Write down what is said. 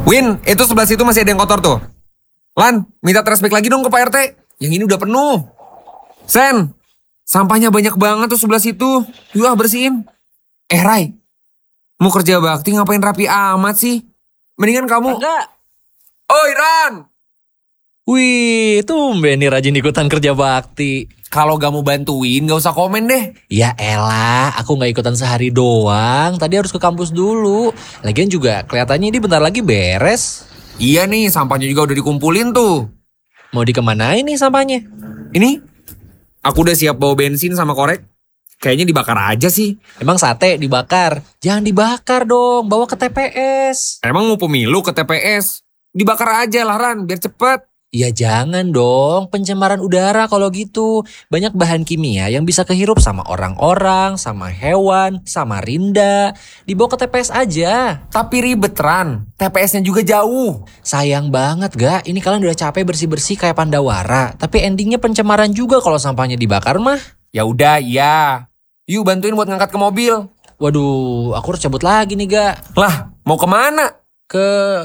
Win, itu sebelah situ masih ada yang kotor tuh. Lan, minta trash bag lagi dong ke Pak RT. Yang ini udah penuh. Sen, sampahnya banyak banget tuh sebelah situ. Yuk bersihin. Rai, mau kerja bakti ngapain rapi amat sih? Mendingan kamu... Enggak. Oi Ran! Wih, tumben nih rajin ikutan kerja bakti. Kalau gak mau bantuin gak usah komen deh. Ya elah, aku gak ikutan sehari doang. Tadi harus ke kampus dulu. Lagian juga kelihatannya ini bentar lagi beres. Iya nih, sampahnya juga udah dikumpulin tuh. Mau dikemanain nih sampahnya? Ini, aku udah siap bawa bensin sama korek. Kayaknya dibakar aja sih. Emang sate dibakar? Jangan dibakar dong, bawa ke TPS. Emang mau pemilu ke TPS? Dibakar aja lah Ran, biar cepet. Ya jangan dong, pencemaran udara kalau gitu. Banyak bahan kimia yang bisa kehirup sama orang-orang, sama hewan, sama rinda. Dibawa ke TPS aja. Tapi ribet Ran, TPS-nya juga jauh. Sayang banget gak, ini kalian udah capek bersih-bersih kayak Pandawara. Tapi endingnya pencemaran juga kalau sampahnya dibakar mah. Ya udah, iya. Yuk bantuin buat ngangkat ke mobil. Waduh, aku harus cabut lagi nih gak. Lah, mau kemana? Ke